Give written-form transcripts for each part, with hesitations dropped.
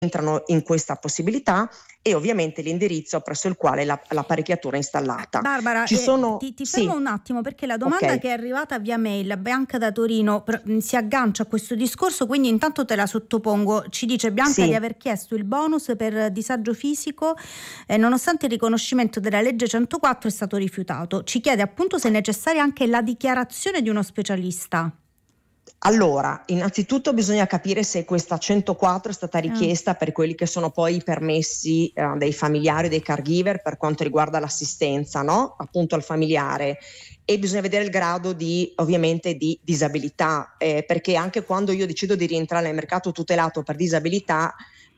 entrano in questa possibilità, e ovviamente l'indirizzo presso il quale l'apparecchiatura è installata. Barbara, ti fermo un attimo, perché la domanda che è arrivata via mail, Bianca da Torino, si aggancia a questo discorso, quindi intanto te la sottopongo. Ci dice Bianca di aver chiesto il bonus per disagio fisico, nonostante il riconoscimento della legge 104 è stato rifiutato. Ci chiede appunto se è necessaria anche la dichiarazione di uno specialista. Allora, innanzitutto bisogna capire se questa 104 è stata richiesta per quelli che sono poi i permessi dei familiari, dei caregiver, per quanto riguarda l'assistenza, no? Appunto al familiare, e bisogna vedere il grado ovviamente di disabilità, perché anche quando io decido di rientrare nel mercato tutelato per disabilità,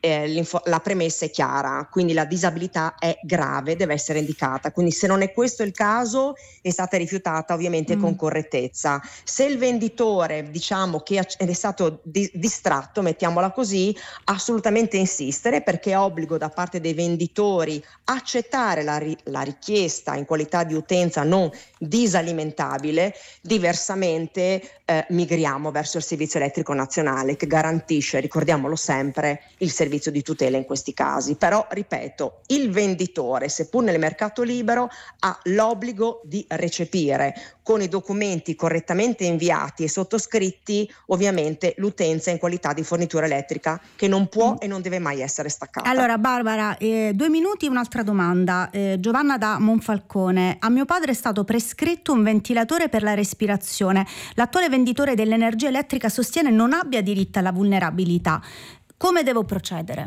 la premessa è chiara, quindi la disabilità è grave, deve essere indicata, quindi se non è questo il caso è stata rifiutata ovviamente con correttezza. Se il venditore, diciamo, che è stato distratto, mettiamola così, assolutamente insistere, perché è obbligo da parte dei venditori accettare la richiesta in qualità di utenza non disalimentabile. Diversamente migriamo verso il servizio elettrico nazionale, che garantisce, ricordiamolo sempre, il servizio di tutela in questi casi. Però, ripeto, il venditore, seppur nel mercato libero, ha l'obbligo di recepire con i documenti correttamente inviati e sottoscritti ovviamente l'utenza in qualità di fornitura elettrica, che non può e non deve mai essere staccata. Allora Barbara, 2 minuti, un'altra domanda. Giovanna da Monfalcone: a mio padre è stato prescritto un ventilatore per la respirazione. L'attuale venditore dell'energia elettrica sostiene non abbia diritto alla vulnerabilità. Come devo procedere?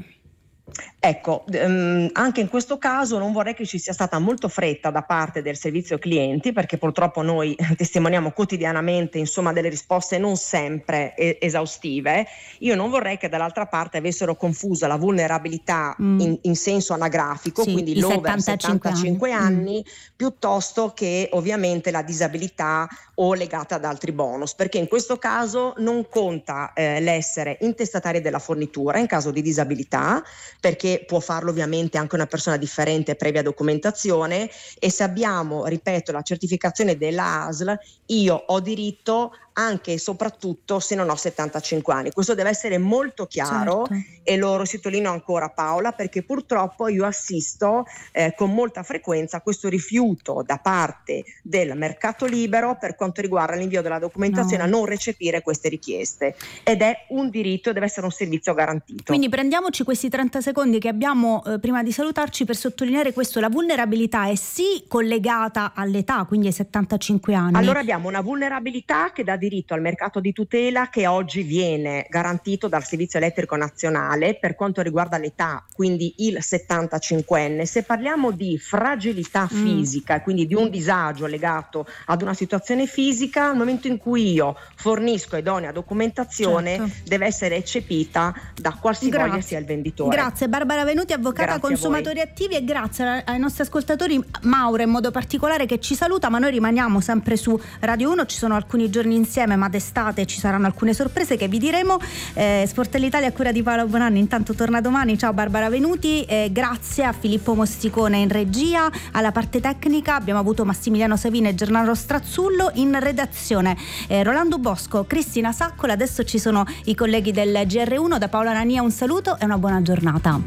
Ecco, anche in questo caso non vorrei che ci sia stata molto fretta da parte del servizio clienti, perché purtroppo noi testimoniamo quotidianamente, insomma, delle risposte non sempre esaustive. Io non vorrei che dall'altra parte avessero confuso la vulnerabilità in senso anagrafico, quindi l'over 75 anni, piuttosto che ovviamente la disabilità o legata ad altri bonus, perché in questo caso non conta l'essere intestatari della fornitura in caso di disabilità, perché può farlo ovviamente anche una persona differente previa documentazione, e se abbiamo, ripeto, la certificazione della ASL, io ho diritto anche e soprattutto se non ho 75 anni. Questo deve essere molto chiaro, e lo sottolineo ancora, Paola, perché purtroppo io assisto con molta frequenza a questo rifiuto da parte del mercato libero per quanto riguarda l'invio della documentazione a non recepire queste richieste, ed è un diritto, deve essere un servizio garantito. Quindi prendiamoci questi 30 secondi che abbiamo prima di salutarci per sottolineare questo: la vulnerabilità è sì collegata all'età, quindi ai 75 anni. Allora abbiamo una vulnerabilità che dà diritto al mercato di tutela, che oggi viene garantito dal Servizio Elettrico Nazionale per quanto riguarda l'età, quindi il 75enne. Se parliamo di fragilità fisica, quindi di un disagio legato ad una situazione fisica, al momento in cui io fornisco idonea documentazione deve essere eccepita da qualsivoglia sia il venditore. Grazie Barbara Venuti, avvocata consumatori attivi, e grazie ai nostri ascoltatori, Mauro in modo particolare, che ci saluta, ma noi rimaniamo sempre su Radio 1, ci sono alcuni giorni insieme, ma d'estate ci saranno alcune sorprese che vi diremo. Sport l'Italia a cura di Paola Bonanni intanto torna domani. Ciao Barbara Venuti, grazie a Filippo Mosticone in regia, alla parte tecnica abbiamo avuto Massimiliano Savino e Gennaro Strazzullo, in redazione Rolando Bosco, Cristina Saccola. Adesso ci sono i colleghi del GR1. Da Paola Nania un saluto e una buona giornata.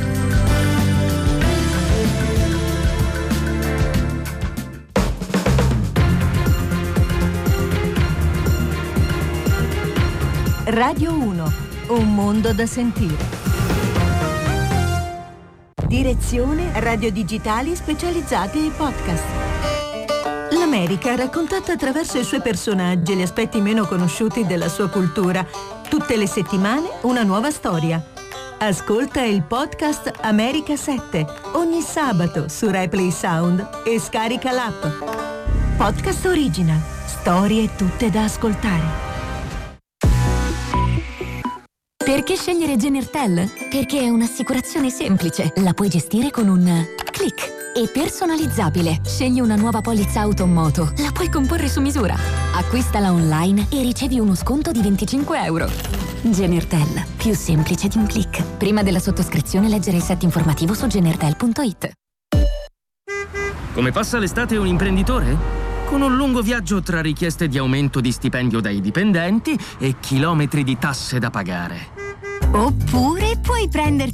Radio 1, un mondo da sentire. Direzione radio digitali specializzate e podcast. L'America raccontata attraverso i suoi personaggi e gli aspetti meno conosciuti della sua cultura. Tutte le settimane una nuova storia. Ascolta il podcast America 7 ogni sabato su RaiPlay Sound e scarica l'app. Podcast Original. Storie tutte da ascoltare. Perché scegliere Genertel? Perché è un'assicurazione semplice, la puoi gestire con un click. E personalizzabile. Scegli una nuova polizza auto o moto, la puoi comporre su misura. Acquistala online e ricevi uno sconto di €25. Genertel, più semplice di un click. Prima della sottoscrizione leggere il set informativo su genertel.it. Come passa l'estate un imprenditore? Con un lungo viaggio tra richieste di aumento di stipendio dai dipendenti e chilometri di tasse da pagare. Oppure puoi prenderti